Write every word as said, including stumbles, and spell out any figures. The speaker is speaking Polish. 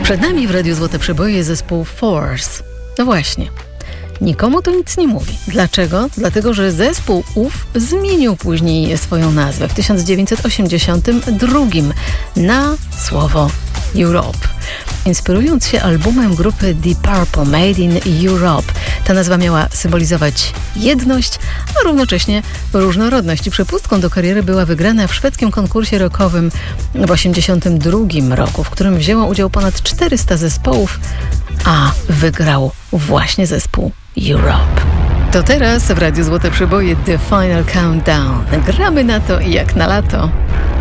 Przed nami w Radiu Złote Przeboje zespół Force. No właśnie, nikomu to nic nie mówi. Dlaczego? Dlatego, że zespół ów zmienił później swoją nazwę w tysiąc dziewięćset osiemdziesiątym drugim na słowo Europe, inspirując się albumem grupy Deep Purple Made in Europe. Ta nazwa miała symbolizować jedność, a równocześnie różnorodność. I przepustką do kariery była wygrana w szwedzkim konkursie rockowym w osiemdziesiątym drugim roku, w którym wzięło udział ponad czterysta zespołów, a wygrał właśnie zespół Europe. To teraz w Radiu Złote Przeboje The Final Countdown. Gramy na to jak na lato.